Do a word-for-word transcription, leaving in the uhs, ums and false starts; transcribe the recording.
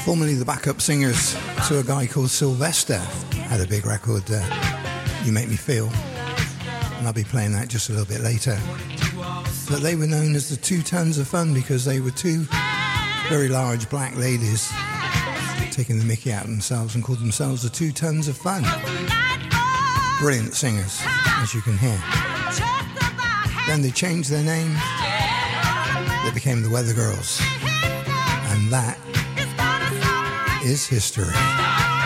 Formerly the backup singers to a guy called Sylvester, had a big record, uh, You Make Me Feel, and I'll be playing that just a little bit later. But they were known as the Two Tons of Fun because they were two very large black ladies taking the mickey out of themselves and called themselves the Two Tons of Fun. Brilliant singers, as you can hear. Then they changed their name, they became the Weather Girls, and that is history.